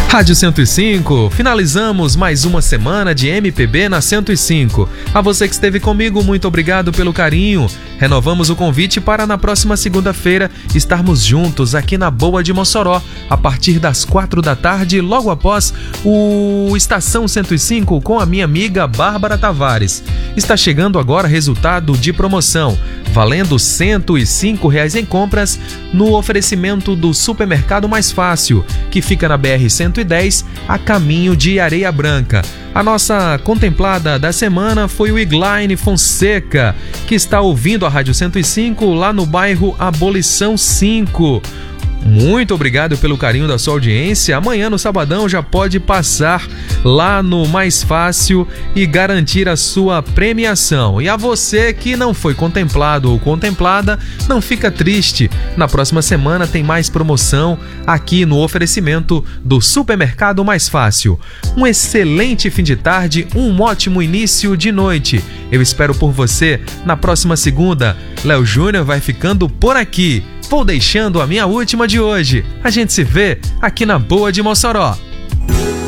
Rádio 105, finalizamos mais uma semana de MPB na 105. A você que esteve comigo, muito obrigado pelo carinho. Renovamos o convite para na próxima segunda-feira estarmos juntos aqui na Boa de Mossoró, a partir das 4 da tarde, logo após o Estação 105 com a minha amiga Bárbara Tavares. Está chegando agora resultado de promoção, valendo R$ 105 em compras no oferecimento do Supermercado Mais Fácil, que fica na BR-110, a caminho de Areia Branca. A nossa contemplada da semana foi o Iglaine Fonseca, que está ouvindo a Rádio 105 lá no bairro Abolição 5. Muito obrigado pelo carinho da sua audiência. Amanhã no sabadão já pode passar lá no Mais Fácil e garantir a sua premiação. E a você que não foi contemplado ou contemplada, não fica triste. Na próxima semana tem mais promoção aqui no oferecimento do Supermercado Mais Fácil. Um excelente fim de tarde, um ótimo início de noite. Eu espero por você na próxima segunda. Léo Júnior vai ficando por aqui. Vou deixando a minha última de hoje. A gente se vê aqui na Boa de Mossoró.